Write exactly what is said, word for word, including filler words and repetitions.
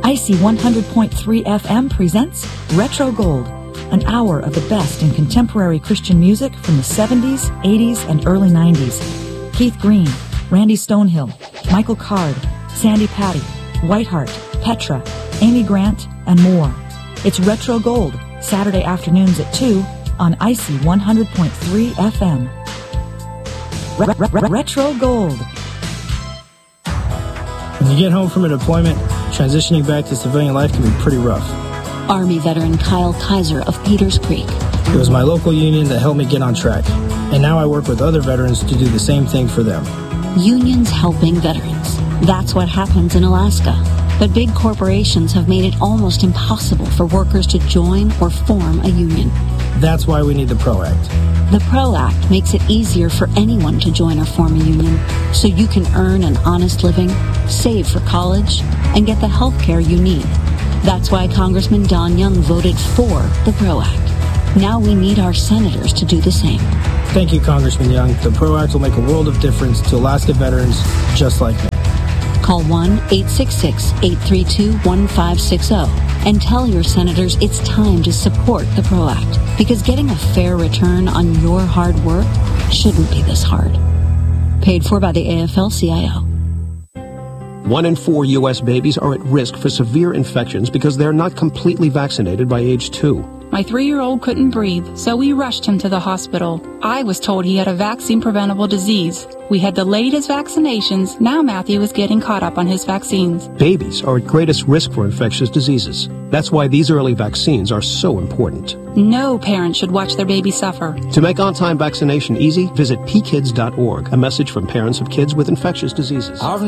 Icy one hundred point three F M presents Retro Gold, an hour of the best in contemporary Christian music from the seventies, eighties, and early nineties. Keith Green, Randy Stonehill, Michael Card, Sandy Patty, Whiteheart, Petra, Amy Grant, and more. It's Retro Gold, Saturday afternoons at two on Icy one hundred point three F M. Re- re- re- Retro Gold. When you get home from a deployment, transitioning back to civilian life can be pretty rough. Army veteran Kyle Kaiser of Peters Creek. It was my local union that helped me get on track, and now I work with other veterans to do the same thing for them. Unions helping veterans. That's what happens in Alaska. But big corporations have made it almost impossible for workers to join or form a union. That's why we need the PRO Act. The PRO Act makes it easier for anyone to join or form a union, so you can earn an honest living, save for college, and get the health care you need. That's why Congressman Don Young voted for the PRO Act. Now we need our senators to do the same. Thank you, Congressman Young. The PRO Act will make a world of difference to Alaska veterans just like me. Call one eight six six, eight three two, one five six zero and tell your senators it's time to support the PRO Act, because getting a fair return on your hard work shouldn't be this hard. Paid for by the A F L C I O. One in four U S babies are at risk for severe infections because they're not completely vaccinated by age two. My three-year-old couldn't breathe, so we rushed him to the hospital. I was told he had a vaccine-preventable disease. We had delayed his vaccinations. Now Matthew is getting caught up on his vaccines. Babies are at greatest risk for infectious diseases. That's why these early vaccines are so important. No parent should watch their baby suffer. To make on-time vaccination easy, visit p kids dot org, a message from parents of kids with infectious diseases. I've